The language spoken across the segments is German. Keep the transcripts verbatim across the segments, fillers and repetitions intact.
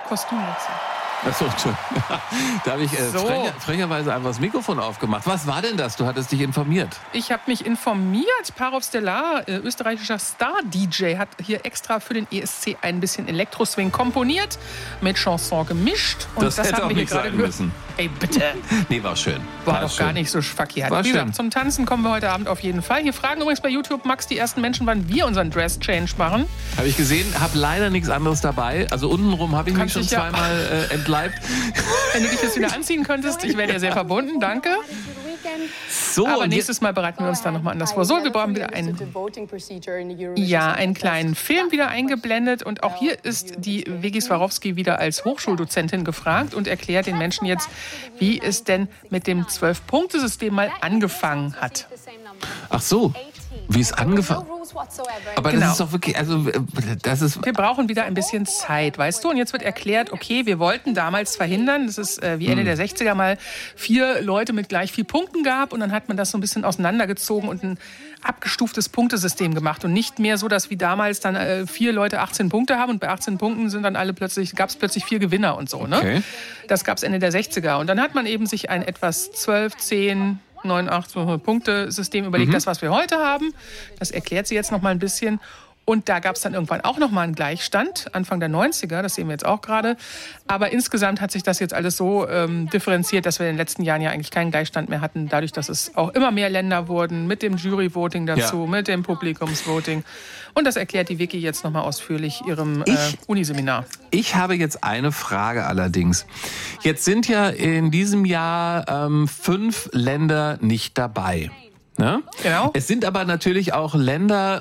Kostümwechsel. Achso, Entschuldigung. Da habe ich äh, So. frecher, frecherweise einfach das Mikrofon aufgemacht. Was war denn das? Du hattest dich informiert. Ich habe mich informiert. Parov Stellar, äh, österreichischer Star-D J, hat hier extra für den E S C ein bisschen Elektroswing komponiert, mit Chanson gemischt. Und Das das, hätte haben auch wir hier nicht gerade sein gehört. müssen. Ey, bitte. Nee, war schön. War doch gar nicht so verkehrt. War Wie schön. gesagt, zum Tanzen kommen wir heute Abend auf jeden Fall. Hier fragen übrigens bei YouTube, Max, die ersten Menschen, wann wir unseren Dress-Change machen. Habe ich gesehen, habe leider nichts anderes dabei. Also untenrum habe ich mich Kannst schon dich ja- zweimal äh, entleibt. Wenn du dich jetzt wieder anziehen könntest, ich wäre dir sehr verbunden. Danke. So, Aber und nächstes Mal bereiten wir uns dann nochmal anders vor. So, wir brauchen wieder einen, ja, einen kleinen Film wieder eingeblendet. Und auch hier ist die Vegi Swarovski wieder als Hochschuldozentin gefragt und erklärt den Menschen jetzt, wie es denn mit dem zwölf-Punkte-System mal angefangen hat. ach so, wie es angefangen. Aber Genau. das ist doch wirklich, also äh, das ist. Wir brauchen wieder ein bisschen Zeit, weißt du? Und jetzt wird erklärt, okay, wir wollten damals verhindern, dass es äh, wie Ende der sechziger mal vier Leute mit gleich vier Punkten gab. Und dann hat man das so ein bisschen auseinandergezogen und ein abgestuftes Punktesystem gemacht. Und nicht mehr so, dass wie damals dann äh, vier Leute achtzehn Punkte haben und bei achtzehn Punkten sind dann alle plötzlich, gab es plötzlich vier Gewinner und so. Ne? Okay. Das gab es Ende der sechziger. Und dann hat man eben sich ein etwas zwölf, zehn, neun, acht Punkte-System überlegt, das, was wir heute haben. Das erklärt sie jetzt noch mal ein bisschen. Und da gab es dann irgendwann auch noch mal einen Gleichstand, Anfang der neunziger, das sehen wir jetzt auch gerade. Aber insgesamt hat sich das jetzt alles so ähm, differenziert, dass wir in den letzten Jahren ja eigentlich keinen Gleichstand mehr hatten, dadurch, dass es auch immer mehr Länder wurden, mit dem Jury-Voting dazu, Ja. mit dem Publikumsvoting. Und das erklärt die Vicky jetzt noch mal ausführlich ihrem äh, Ich- Uniseminar. Ich habe jetzt eine Frage allerdings. Jetzt sind ja in diesem Jahr ähm, fünf Länder nicht dabei. Ne? Genau. Es sind aber natürlich auch Länder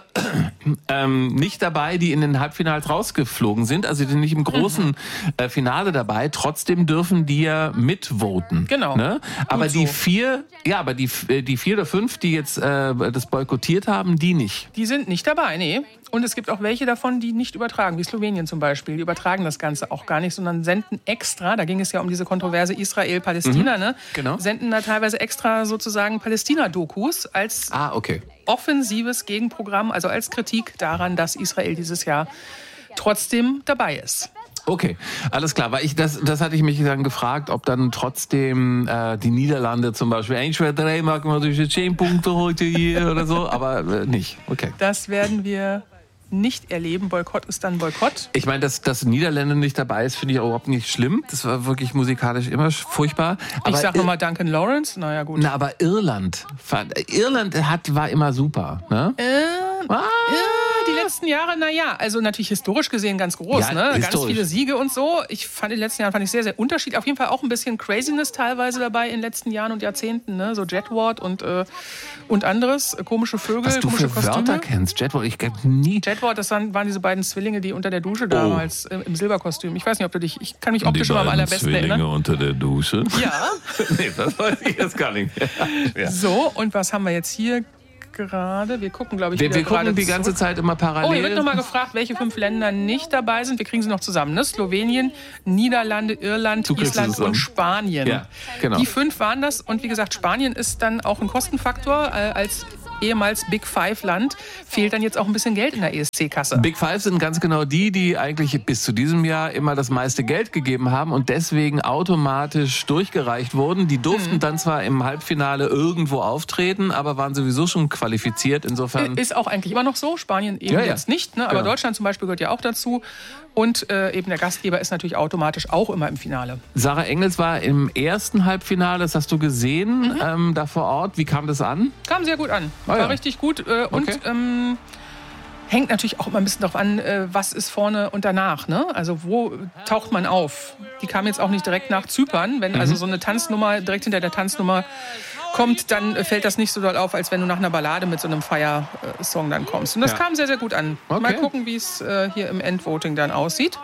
ähm, nicht dabei, die in den Halbfinals rausgeflogen sind, also die sind nicht im großen Mhm. äh, Finale dabei. Trotzdem dürfen die ja mitvoten. Genau. Ne? Aber Gut die so. vier, ja, aber die, äh, die vier oder fünf, die jetzt äh, das boykottiert haben, die nicht. Die sind nicht dabei, nee. Und es gibt auch welche davon, die nicht übertragen, wie Slowenien zum Beispiel. Die übertragen das Ganze auch gar nicht, sondern senden extra, da ging es ja um diese Kontroverse Israel-Palästina, ne? genau. Senden da teilweise extra sozusagen Palästina-Dokus als Ah, okay. offensives Gegenprogramm, also als Kritik daran, dass Israel dieses Jahr trotzdem dabei ist. Okay, alles klar. Weil ich das, das hatte ich mich dann gefragt, ob dann trotzdem äh, die Niederlande zum Beispiel eins, zwei, drei machen wir durch zehn Punkte heute hier oder so, aber äh, nicht. Okay. Das werden wir nicht erleben. Boykott ist dann Boykott. Ich meine, dass, dass Niederländer nicht dabei ist, finde ich auch überhaupt nicht schlimm. Das war wirklich musikalisch immer furchtbar. Aber Ich sag Ir- nochmal Duncan Lawrence. Naja, gut. Na, aber Irland, fand, Irland hat, war immer super. Ne? Äh, Ah, Ja, die letzten Jahre, naja, also natürlich historisch gesehen ganz groß, Ja, ne? Ganz historisch. viele Siege und so. Ich fand in den letzten Jahren fand ich sehr, sehr unterschiedlich. Auf jeden Fall auch ein bisschen Craziness teilweise dabei in den letzten Jahren und Jahrzehnten, ne? So Jetward und, äh, und anderes, komische Vögel, was du komische für Wörter Kostüme. kennst. Jetward, ich glaube nie. Jetward, das waren, waren diese beiden Zwillinge, die unter der Dusche damals äh, im Silberkostüm. Ich weiß nicht, ob du dich, ich kann mich optisch immer am allerbesten erinnern. unter der Dusche. Ja. Nee, das weiß ich jetzt gar nicht. Ja. So, und was haben wir jetzt hier gerade? Wir gucken, glaube ich, Wir, wieder wir gucken gerade die ganze zurück. Zeit immer parallel. Oh, hier wird nochmal gefragt, welche fünf Länder nicht dabei sind. Wir kriegen sie noch zusammen. Ne? Slowenien, Niederlande, Irland, Du kriegst sie Island zusammen. und Spanien. Ja, genau. Die fünf waren das. Und wie gesagt, Spanien ist dann auch ein Kostenfaktor. Äh, als ehemals Big Five-Land fehlt dann jetzt auch ein bisschen Geld in der E S C-Kasse. Big Five sind ganz genau die, die eigentlich bis zu diesem Jahr immer das meiste Geld gegeben haben und deswegen automatisch durchgereicht wurden. Die durften Mhm. dann zwar im Halbfinale irgendwo auftreten, aber waren sowieso schon qualifiziert. Insofern. Ist auch eigentlich immer noch so. Spanien eben Ja, ja. jetzt nicht. Ne? Aber Genau. Deutschland zum Beispiel gehört ja auch dazu. Und äh, eben der Gastgeber ist natürlich automatisch auch immer im Finale. Sarah Engels war im ersten Halbfinale, das hast du gesehen, Mhm. ähm, da vor Ort. Wie kam das an? Kam sehr gut an. Ah, War ja. richtig gut. Äh, Okay. Und ähm, hängt natürlich auch immer ein bisschen darauf an, äh, was ist vorne und danach. Ne? Also wo taucht man auf? Die kam jetzt auch nicht direkt nach Zypern. Wenn Mhm. also so eine Tanznummer direkt hinter der Tanznummer kommt, dann äh, fällt das nicht so doll auf, als wenn du nach einer Ballade mit so einem Fire-Song dann kommst. Und das Ja. kam sehr, sehr gut an. Okay. Mal gucken, wie es äh, hier im Endvoting dann aussieht.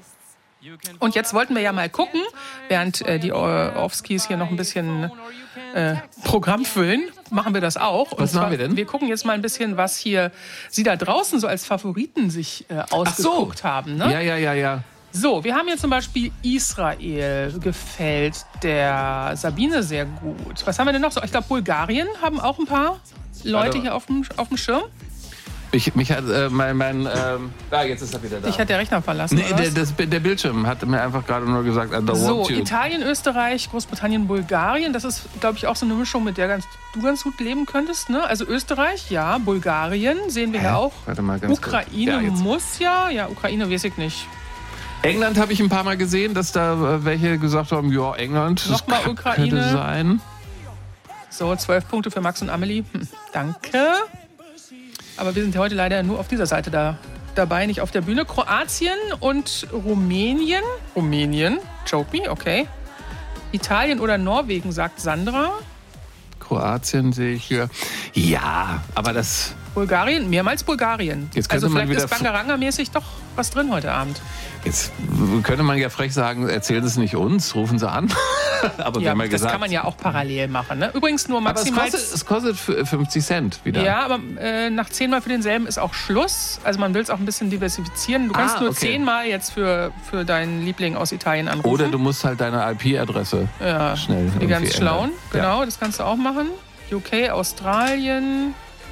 Und jetzt wollten wir ja mal gucken, während äh, die Orskis hier noch ein bisschen äh, Programm füllen, machen wir das auch. Und Was machen zwar, wir denn? Wir gucken jetzt mal ein bisschen, was hier sie da draußen so als Favoriten sich äh, ausgeguckt haben. Ne? Ja, ja, ja, ja. So, wir haben hier zum Beispiel Israel, gefällt der Sabine sehr gut. Was haben wir denn noch so? Ich glaube, Bulgarien haben auch ein paar Leute Warte. hier auf dem, auf dem Schirm. Ich, mich hat äh, mein, mein ähm, ah, jetzt ist er wieder da. Ich hatte der Rechner verlassen. Nee, oder der, was? das, der Bildschirm hat mir einfach gerade nur gesagt, I don't So, want you. Italien, Österreich, Großbritannien, Bulgarien. Das ist, glaube ich, auch so eine Mischung, mit der ganz, du ganz gut leben könntest. Ne? Also Österreich, ja. Bulgarien sehen wir Hä? ja auch. Warte mal ganz Ukraine kurz. Ja, jetzt. muss ja. Ja, Ukraine weiß ich nicht. England habe ich ein paar Mal gesehen, dass da äh, welche gesagt haben, ja, England, das Nochmal k- Ukraine. könnte sein. So, zwölf Punkte für Max und Amelie. Hm, danke. Aber wir sind heute leider nur auf dieser Seite da dabei, nicht auf der Bühne. Kroatien und Rumänien. Rumänien, choke me, okay. Italien oder Norwegen, sagt Sandra. Kroatien sehe ich hier. Ja, aber das... Bulgarien, mehrmals Bulgarien. Jetzt könnte Also man vielleicht wieder ist Bangaranga-mäßig doch was drin heute Abend. Jetzt könnte man ja frech sagen, erzählen Sie es nicht uns, rufen Sie an. Aber wir Ja, haben ja das gesagt. kann man ja auch parallel machen. Ne? Übrigens nur aber es maximal... kostet, es kostet f- fünfzig Cent wieder. Ja, aber äh, nach zehnmal für denselben ist auch Schluss. Also man will es auch ein bisschen diversifizieren. Du kannst Ah, nur okay. zehnmal jetzt für, für deinen Liebling aus Italien anrufen. Oder du musst halt deine I P-Adresse ja, schnell die irgendwie ganz Schlauen. ändern. Genau, das kannst du auch machen. U K, Australien,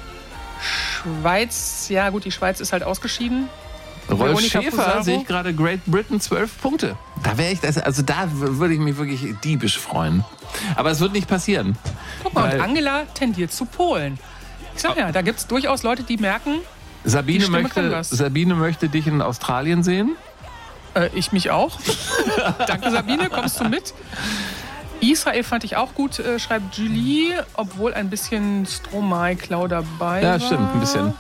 Schweiz. Ja gut, die Schweiz ist halt ausgeschieden. Rolf Veronika Schäfer Fusaro. sehe ich gerade, Great Britain zwölf Punkte. Da wäre ich, das, also da w- würde ich mich wirklich diebisch freuen. Aber es wird nicht passieren. Guck mal, Weil- und Angela tendiert zu Polen. Ich sag ja, da gibt es durchaus Leute, die merken, Sabine Die Stimme kann möchte, was. Sabine möchte dich in Australien sehen. äh, ich mich auch. Danke Sabine, kommst du mit? Israel fand ich auch gut, äh, schreibt Julie, obwohl ein bisschen Stromae-Klau dabei Ja, war. stimmt, ein bisschen.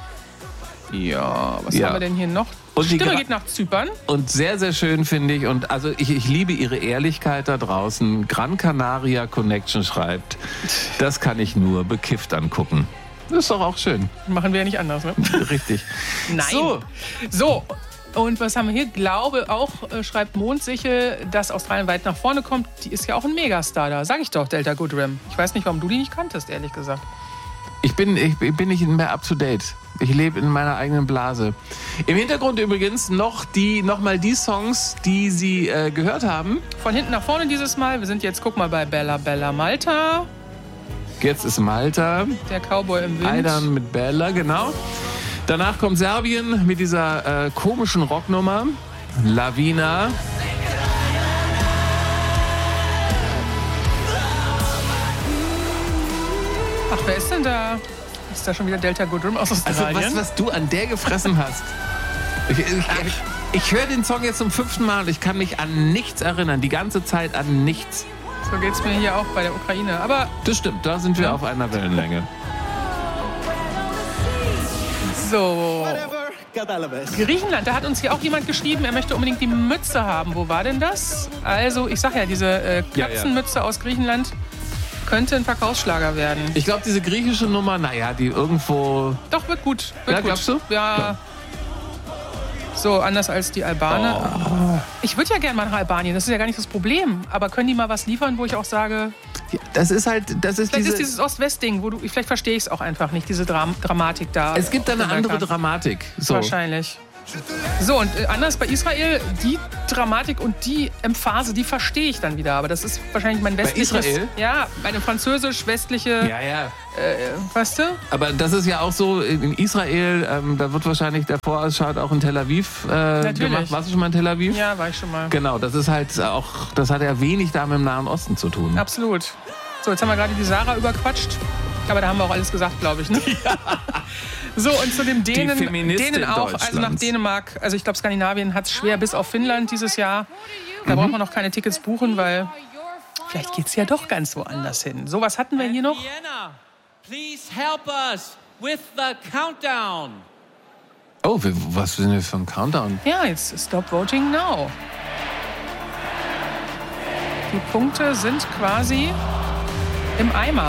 Ja, was Ja. haben wir denn hier noch? Und die Stimme Gra- geht nach Zypern. Und sehr, sehr schön finde ich, und also ich, ich liebe ihre Ehrlichkeit da draußen. Gran Canaria Connection schreibt, das kann ich nur bekifft angucken. Das ist doch auch schön. Machen wir ja nicht anders, ne? Richtig. Nein. So. So, und was haben wir hier? Glaube auch, äh, schreibt Mondsichel, dass Australien weit nach vorne kommt. Die ist ja auch ein Megastar da. Sag ich doch, Delta Goodrem. Ich weiß nicht, warum du die nicht kanntest, ehrlich gesagt. Ich bin, ich bin nicht mehr up to date. Ich lebe in meiner eigenen Blase. Im Hintergrund übrigens noch, die, noch mal die Songs, die Sie äh, gehört haben. Von hinten nach vorne dieses Mal. Wir sind jetzt, guck mal, bei Bella Bella Malta. Jetzt ist Malta. Der Cowboy im Wind. Aidan mit Bella, genau. Danach kommt Serbien mit dieser äh, komischen Rocknummer. Lavina. Ach, wer ist denn da? Ist da schon wieder Delta Goodrem aus Also Australien? was, was du an der gefressen hast. Ich, ich, ich, ich höre den Song jetzt zum fünften Mal und ich kann mich an nichts erinnern. Die ganze Zeit an nichts. So geht's mir hier auch bei der Ukraine. Aber Das stimmt, da sind wir auf einer Wellenlänge. so. Griechenland, da hat uns hier auch jemand geschrieben, er möchte unbedingt die Mütze haben. Wo war denn das? Also, ich sag ja, diese äh, Ja, ja. Katzenmütze aus Griechenland könnte ein Verkaufsschlager werden. Ich glaube, diese griechische Nummer, naja, die irgendwo... Doch, wird gut. Wird Ja, gut. glaubst du? Ja. Ja. So, anders als die Albaner. Ich würde ja gerne mal nach Albanien, das ist ja gar nicht das Problem. Aber können die mal was liefern, wo ich auch sage, Das ist halt, das ist vielleicht diese... ist dieses Ost-West-Ding, wo du, vielleicht verstehe ich es auch einfach nicht, diese Dram Dramatik da. es gibt da auf eine dem andere Balkan. Dramatik. So. Wahrscheinlich. So, und äh, anders bei Israel, die Dramatik und die Emphase, die verstehe ich dann wieder. Aber das ist wahrscheinlich mein westliches... Israel? Ja, meine französisch-westliche, Ja, ja. äh, weißt du? Aber das ist ja auch so, in Israel, ähm, da wird wahrscheinlich der Vorausschau auch in Tel Aviv äh, Natürlich. gemacht. Warst du schon mal in Tel Aviv? Ja, war ich schon mal. Genau, das ist halt auch, das hat ja wenig da mit dem Nahen Osten zu tun. Absolut. So, jetzt haben wir gerade die Sarah überquatscht. Aber da haben wir auch alles gesagt, glaube ich. Ne? So, und zu dem Dänen, Feministin Dänen auch, also nach Deutschlands. Dänemark. Also ich glaube, Skandinavien hat es schwer, bis auf Finnland dieses Jahr. Da braucht man noch keine Tickets buchen, weil vielleicht geht es ja doch ganz woanders hin. So, was hatten wir hier noch? Vienna, please help us with the countdown. Oh, wir- was sind wir für ein Countdown? Ja, jetzt Stop Voting Now. Die Punkte sind quasi im Eimer.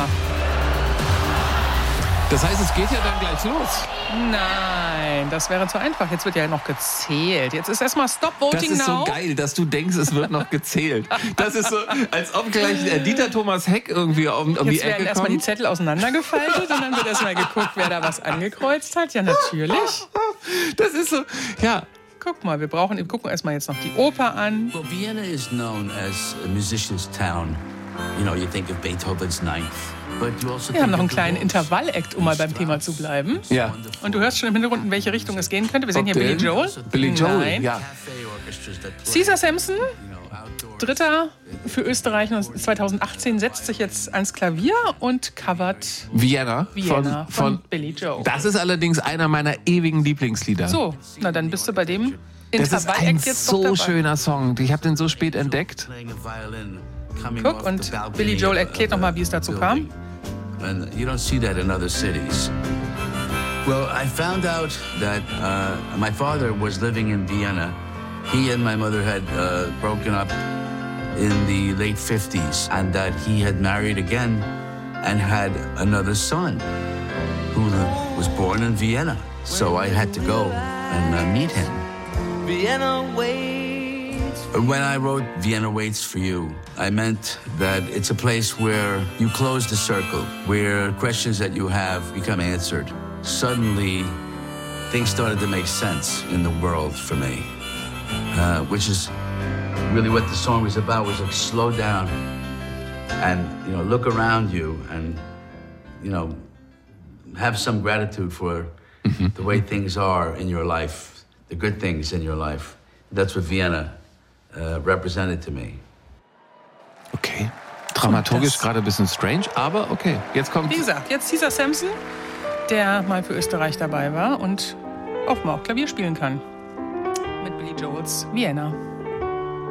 Das heißt, es geht ja dann gleich los. Nein, das wäre zu einfach. Jetzt wird ja noch gezählt. Jetzt ist erstmal Stop Voting Das ist Now. so geil, dass du denkst, es wird noch gezählt. Das ist so, als ob gleich äh, Dieter Thomas Heck irgendwie um, um die Jetzt werden Ecke erstmal die kommt. Zettel auseinandergefaltet und dann wird erstmal geguckt, wer da was angekreuzt hat. Ja, natürlich. Das ist so, ja. Guck mal, wir brauchen, wir gucken erstmal jetzt noch die Oper an. Well, Vienna is known as a musician's town. you know, you think of Beethoven's Ninth. Wir haben noch einen kleinen Intervall-Act, um mal beim Thema zu bleiben. Ja. Und du hörst schon im Hintergrund, in welche Richtung es gehen könnte. Wir sehen hier Billy Joel. Billy Joel, Nein. ja. Caesar Sampson, Dritter für Österreich zweitausendachtzehn, setzt sich jetzt ans Klavier und covert Vienna, Vienna von, von, von Billy Joel. Das ist allerdings einer meiner ewigen Lieblingslieder. So, na dann bist du bei dem Das ist ein Intervall-Act jetzt doch so dabei. schöner Song. Ich habe den so spät entdeckt. Guck, und Billy Joel erklärt nochmal, wie es dazu kam. And you don't see that in other cities. Well, I found out that uh, my father was living in Vienna. He and my mother had uh, broken up in the late fifties, and that he had married again and had another son who was born in Vienna. So I had to go and uh, meet him. Vienna waits. When I wrote Vienna Waits for You, I meant that it's a place where you close the circle, where questions that you have become answered. Suddenly, things started to make sense in the world for me, uh, which is really what the song was about, was like slow down and, you know, look around you and, you know, have some gratitude for mm-hmm. the way things are in your life, the good things in your life. That's what Vienna uh, represented to me. Okay. Dramaturgisch gerade ein bisschen strange, aber okay. Jetzt kommt. Wie gesagt, jetzt Caesar Sampson, der mal für Österreich dabei war und offenbar auch Klavier spielen kann. Mit Billy Joels Vienna.